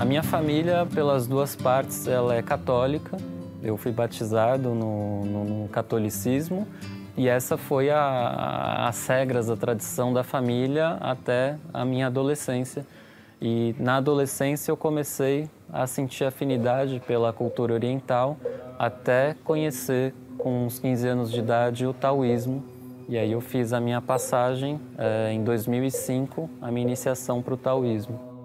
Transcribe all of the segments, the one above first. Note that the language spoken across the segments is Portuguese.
A minha família, pelas duas partes, ela é católica. Eu fui batizado no catolicismo e essa foi as regras da tradição da família até a minha adolescência. E na adolescência eu comecei a sentir afinidade pela cultura oriental até conhecer, com uns 15 anos de idade, o taoísmo. E aí eu fiz a minha passagem em 2005, a minha iniciação para o taoísmo.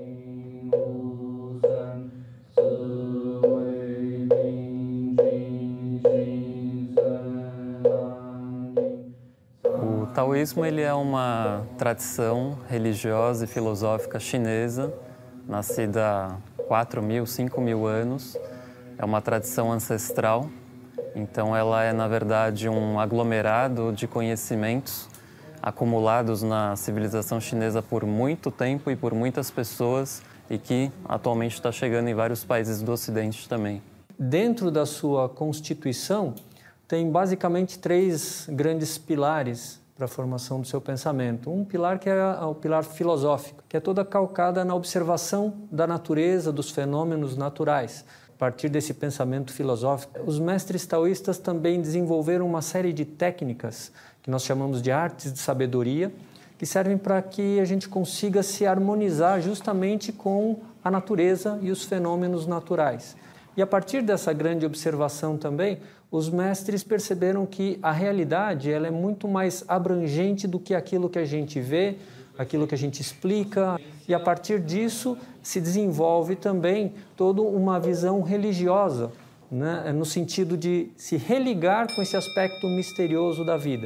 O taoísmo ele é uma tradição religiosa e filosófica chinesa, nascida há 4.000, 5.000 anos. É uma tradição ancestral, então ela é, na verdade, um aglomerado de conhecimentos acumulados na civilização chinesa por muito tempo e por muitas pessoas e que atualmente está chegando em vários países do Ocidente também. Dentro da sua constituição, tem basicamente 3 grandes pilares para a formação do seu pensamento. Um pilar que é o pilar filosófico, que é toda calcada na observação da natureza, dos fenômenos naturais. A partir desse pensamento filosófico, os mestres taoístas também desenvolveram uma série de técnicas que nós chamamos de artes de sabedoria, que servem para que a gente consiga se harmonizar justamente com a natureza e os fenômenos naturais. E a partir dessa grande observação também, os mestres perceberam que a realidade ela é muito mais abrangente do que aquilo que a gente vê, aquilo que a gente explica. E a partir disso se desenvolve também toda uma visão religiosa, né? No sentido de se religar com esse aspecto misterioso da vida.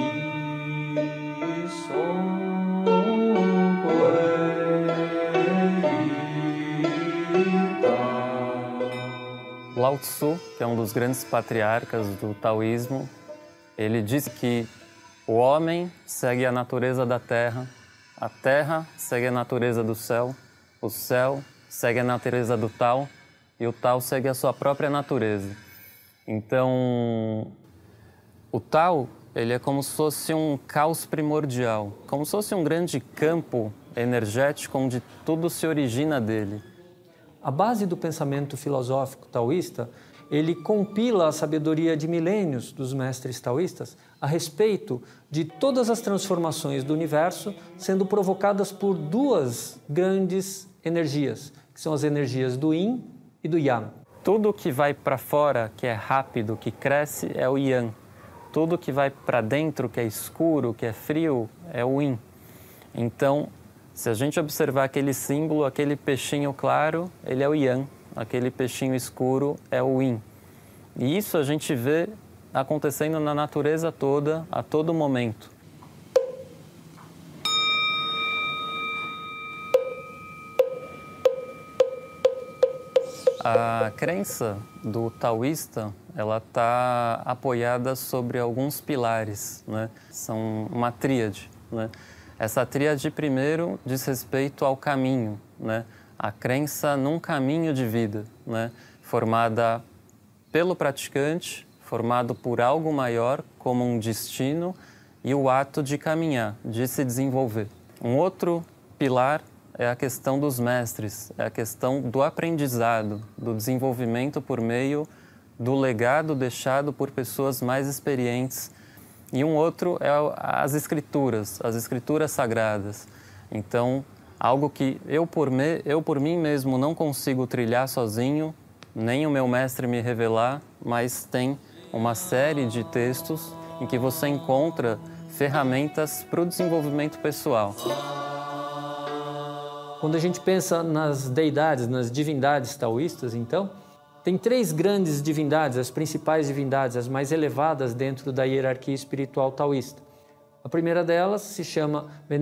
Lao Tzu, que é um dos grandes patriarcas do taoísmo, ele diz que o homem segue a natureza da terra, a terra segue a natureza do céu, o céu segue a natureza do Tao e o Tao segue a sua própria natureza. Então, o Tao, ele é como se fosse um caos primordial, como se fosse um grande campo energético onde tudo se origina dele. A base do pensamento filosófico taoísta, ele compila a sabedoria de milênios dos mestres taoístas a respeito de todas as transformações do universo sendo provocadas por 2 grandes energias, que são as energias do Yin e do Yang. Tudo que vai para fora, que é rápido, que cresce, é o Yang. Tudo que vai para dentro, que é escuro, que é frio, é o Yin. Então, se a gente observar aquele símbolo, aquele peixinho claro, ele é o Yang. Aquele peixinho escuro é o Yin. E isso a gente vê acontecendo na natureza toda, a todo momento. A crença do taoísta, ela está apoiada sobre alguns pilares, né? São uma tríade, né? Essa tríade, primeiro, diz respeito ao caminho, né? A crença num caminho de vida, né? Formada pelo praticante, formado por algo maior, como um destino, e o ato de caminhar, de se desenvolver. Um outro pilar é a questão dos mestres, é a questão do aprendizado, do desenvolvimento por meio do legado deixado por pessoas mais experientes. E um outro é as escrituras sagradas. Então, algo que eu por mim mesmo não consigo trilhar sozinho, nem o meu mestre me revelar, mas tem uma série de textos em que você encontra ferramentas para o desenvolvimento pessoal. Quando a gente pensa nas deidades, nas divindades taoístas, então, tem 3 grandes divindades, as principais divindades, as mais elevadas dentro da hierarquia espiritual taoísta. A primeira delas se chama